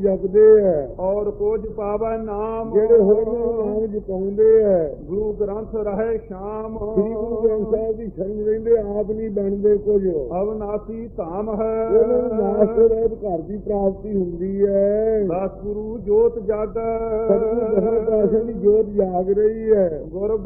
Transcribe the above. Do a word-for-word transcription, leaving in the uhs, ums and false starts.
ਜਪਦੇ ਹੈ ਔਰ ਕੋਜ ਪਾਵੈ ਨਾਮ ਜਿਹੜੇ ਹੋਰਾਂ ਨੂੰ ਨਾਮ ਜਪਾਉਂਦੇ ਹੈ ਗੁਰੂ ਗ੍ਰੰਥ ਰਹੇ ਸ਼ਾਮ ਸ੍ਰੀ ਗੁਰੂ ਗ੍ਰੰਥ ਸਾਹਿਬ ਦੀ ਸ਼ਰਨ ਰਹਿੰਦੇ ਆਪ ਨਹੀਂ ਬਣਦੇ ਕੁਝ ਅਵਨਾਸੀ ਧਾਮ ਹੈ ਉਹਨਾਂ ਨੂੰ ਨਾਸ ਤੋਂ ਰਹਿਤ ਘਰ ਦੀ ਪ੍ਰਾਪਤੀ ਹੁੰਦੀ ਹੈ ਦਸ ਗੁਰੂ ਜੋਤ ਜਾਗੈ ਸਤਿਗੁਰੂ ਦਸਵੇਂ ਪਾਤਸ਼ਾਹ ਦੀ ਜੋਤ ਜਾਗ ਰਹੀ ਹੈ ਗੁਰ